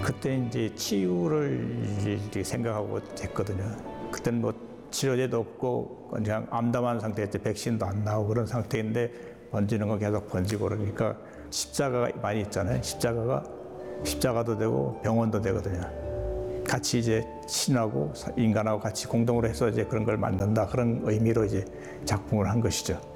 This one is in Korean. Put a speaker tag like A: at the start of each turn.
A: 그때 이제 치유를 이제 생각하고 했거든요. 그때는 뭐 치료제도 없고 그냥 암담한 상태였죠. 백신도 안 나오고 그런 상태인데 번지는 건 계속 번지고 그러니까 십자가가 많이 있잖아요. 십자가도 되고 병원도 되거든요. 같이 이제 신하고 인간하고 같이 공동으로 해서 이제 그런 걸 만든다. 그런 의미로 이제 작품을 한 것이죠.